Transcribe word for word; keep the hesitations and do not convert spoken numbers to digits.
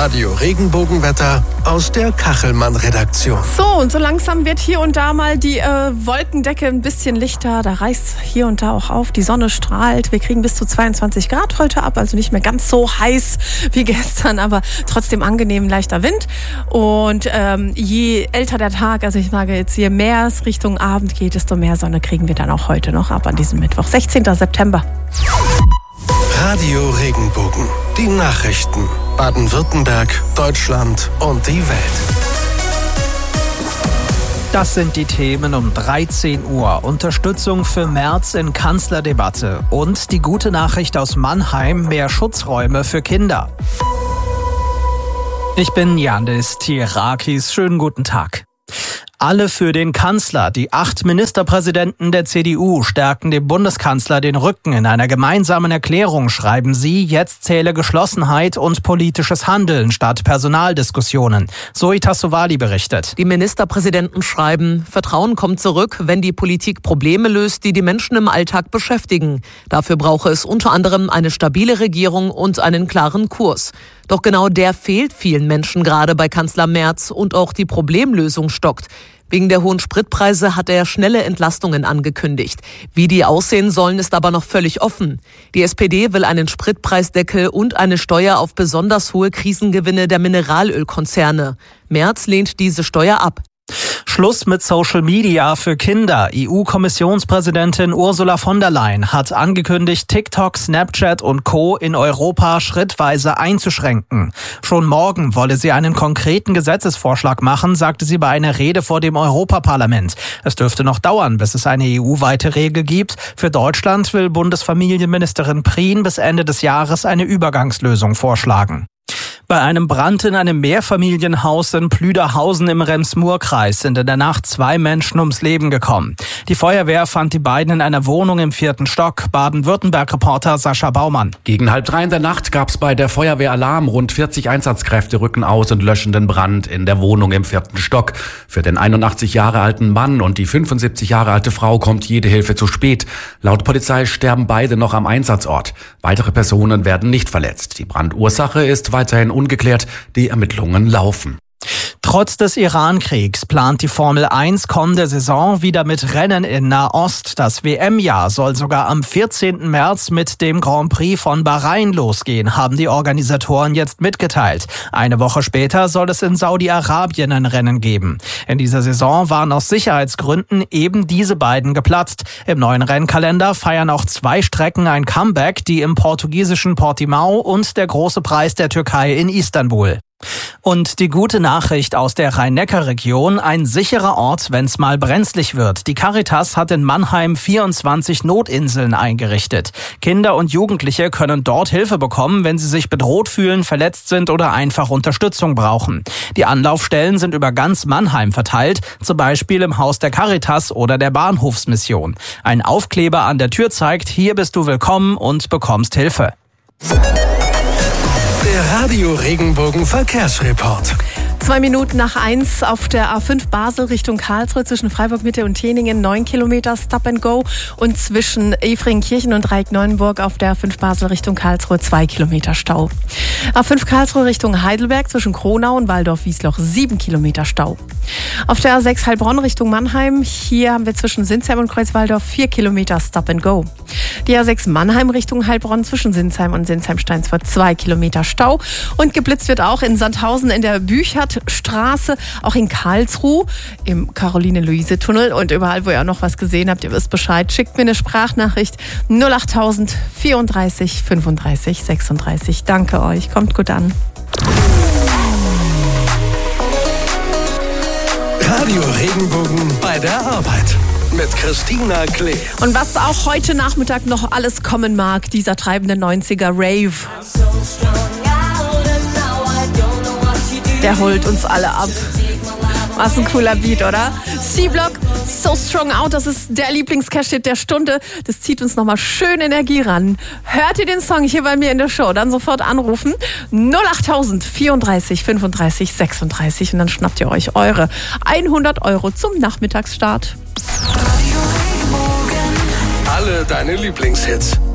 Radio Regenbogenwetter aus der Kachelmann-Redaktion. So, und so langsam wird hier und da mal die äh, Wolkendecke ein bisschen lichter. Da reißt hier und da auch auf. Die Sonne strahlt. Wir kriegen bis zu zweiundzwanzig Grad heute ab. Also nicht mehr ganz so heiß wie gestern, aber trotzdem angenehm leichter Wind. Und ähm, je älter der Tag, also ich sage jetzt, je mehr es Richtung Abend geht, desto mehr Sonne kriegen wir dann auch heute noch ab an diesem Mittwoch, sechzehnten September. Radio Regenbogen. Die Nachrichten. Baden-Württemberg, Deutschland und die Welt. Das sind die Themen um dreizehn Uhr. Unterstützung für Merz in Kanzlerdebatte. Und die gute Nachricht aus Mannheim, mehr Schutzräume für Kinder. Ich bin Yandis Tirakis. Schönen guten Tag. Alle für den Kanzler. Die acht Ministerpräsidenten der C D U stärken dem Bundeskanzler den Rücken. In einer gemeinsamen Erklärung schreiben sie, jetzt zähle Geschlossenheit und politisches Handeln statt Personaldiskussionen. Zoe Tassovali berichtet. Die Ministerpräsidenten schreiben, Vertrauen kommt zurück, wenn die Politik Probleme löst, die die Menschen im Alltag beschäftigen. Dafür brauche es unter anderem eine stabile Regierung und einen klaren Kurs. Doch genau der fehlt vielen Menschen gerade bei Kanzler Merz und auch die Problemlösung stockt. Wegen der hohen Spritpreise hat er schnelle Entlastungen angekündigt. Wie die aussehen sollen, ist aber noch völlig offen. Die S P D will einen Spritpreisdeckel und eine Steuer auf besonders hohe Krisengewinne der Mineralölkonzerne. Merz lehnt diese Steuer ab. Schluss mit Social Media für Kinder. E U-Kommissionspräsidentin Ursula von der Leyen hat angekündigt, TikTok, Snapchat und Co. in Europa schrittweise einzuschränken. Schon morgen wolle sie einen konkreten Gesetzesvorschlag machen, sagte sie bei einer Rede vor dem Europaparlament. Es dürfte noch dauern, bis es eine E U-weite Regel gibt. Für Deutschland will Bundesfamilienministerin Prien bis Ende des Jahres eine Übergangslösung vorschlagen. Bei einem Brand in einem Mehrfamilienhaus in Plüderhausen im Rems-Murr-Kreis sind in der Nacht zwei Menschen ums Leben gekommen. Die Feuerwehr fand die beiden in einer Wohnung im vierten Stock. Baden-Württemberg-Reporter Sascha Baumann. Gegen halb drei in der Nacht gab es bei der Feuerwehr Alarm. Rund vierzig Einsatzkräfte rücken aus und löschen den Brand in der Wohnung im vierten Stock. Für den einundachtzig Jahre alten Mann und die fünfundsiebzig Jahre alte Frau kommt jede Hilfe zu spät. Laut Polizei sterben beide noch am Einsatzort. Weitere Personen werden nicht verletzt. Die Brandursache ist weiterhin ungeklärt, die Ermittlungen laufen. Trotz des Iran-Kriegs plant die Formel eins kommende Saison wieder mit Rennen in Nahost. Das W M-Jahr soll sogar am vierzehnten März mit dem Grand Prix von Bahrain losgehen, haben die Organisatoren jetzt mitgeteilt. Eine Woche später soll es in Saudi-Arabien ein Rennen geben. In dieser Saison waren aus Sicherheitsgründen eben diese beiden geplatzt. Im neuen Rennkalender feiern auch zwei Strecken ein Comeback, die im portugiesischen Portimao und der Große Preis der Türkei in Istanbul. Und die gute Nachricht aus der Rhein-Neckar-Region, ein sicherer Ort, wenn es mal brenzlig wird. Die Caritas hat in Mannheim vierundzwanzig Notinseln eingerichtet. Kinder und Jugendliche können dort Hilfe bekommen, wenn sie sich bedroht fühlen, verletzt sind oder einfach Unterstützung brauchen. Die Anlaufstellen sind über ganz Mannheim verteilt, zum Beispiel im Haus der Caritas oder der Bahnhofsmission. Ein Aufkleber an der Tür zeigt, hier bist du willkommen und bekommst Hilfe. Der Radio Regenbogen Verkehrsreport. Zwei Minuten nach eins auf der A fünf Basel Richtung Karlsruhe zwischen Freiburg Mitte und Teningen neun Kilometer Stop and Go und zwischen Efringkirchen und Reik-Neuenburg auf der A fünf Basel Richtung Karlsruhe zwei Kilometer Stau. A fünf Karlsruhe Richtung Heidelberg zwischen Kronau und Waldorf-Wiesloch sieben Kilometer Stau. Auf der A sechs Heilbronn Richtung Mannheim, hier haben wir zwischen Sinsheim und Kreuzwaldorf vier Kilometer Stop and Go. Die A sechs Mannheim Richtung Heilbronn zwischen Sinsheim und Sinsheim-Steinsfurt zwei Kilometer Stau. Und geblitzt wird auch in Sandhausen in der Büchertstraße, auch in Karlsruhe im Caroline-Luise-Tunnel und überall, wo ihr auch noch was gesehen habt, ihr wisst Bescheid. Schickt mir eine Sprachnachricht null achttausend vierunddreißig fünfunddreißig sechsunddreißig. Danke euch, kommt gut an. Radio Regenbogen bei der Arbeit mit Christina Klee. Und was auch heute Nachmittag noch alles kommen mag, dieser treibende neunziger Rave. Der holt uns alle ab. Was ein cooler Beat, oder? C-Block, So Strong Out, das ist der Lieblingscash-Hit der Stunde. Das zieht uns nochmal schön Energie ran. Hört ihr den Song hier bei mir in der Show, dann sofort anrufen. null achttausend vierunddreißig fünfunddreißig sechsunddreißig und dann schnappt ihr euch eure hundert Euro zum Nachmittagsstart. Alle deine Lieblingshits.